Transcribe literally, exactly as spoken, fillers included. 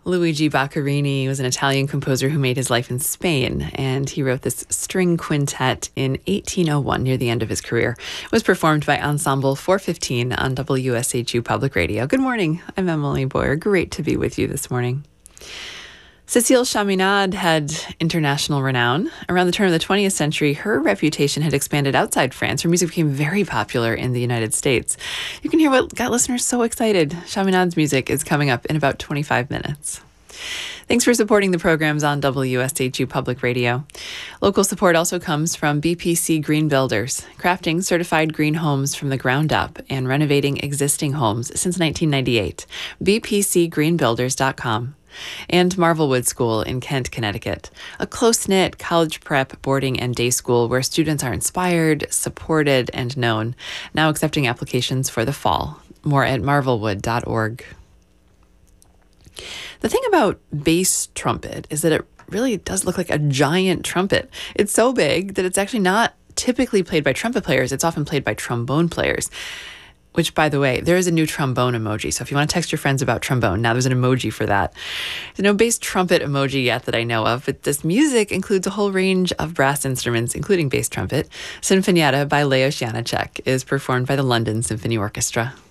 Luigi Boccherini was an Italian composer who made his life in Spain, and he wrote this string quintet in eighteen oh one near the end of his career. It was performed by Ensemble four fifteen on W S H U Public Radio. Good morning. I'm Emily Boyer. Great to be with you this morning. Cécile Chaminade had international renown. Around the turn of the twentieth century, her reputation had expanded outside France. Her music became very popular in the United States. You can hear what got listeners so excited. Chaminade's music is coming up in about twenty-five minutes. Thanks for supporting the programs on W S H U Public Radio. Local support also comes from B P C Green Builders, crafting certified green homes from the ground up and renovating existing homes since nineteen ninety-eight. b p c green builders dot com. And Marvelwood School in Kent, Connecticut, a close-knit college prep boarding and day school where students are inspired, supported, and known, now accepting applications for the fall. More at marvelwood dot org. The thing about bass trumpet is that it really does look like a giant trumpet. It's so big that it's actually not typically played by trumpet players. It's often played by trombone players. Which, by the way, there is a new trombone emoji. So if you want to text your friends about trombone, now there's an emoji for that. There's no bass trumpet emoji yet that I know of, but this music includes a whole range of brass instruments, including bass trumpet. Sinfonietta by Leos Janáček is performed by the London Symphony Orchestra.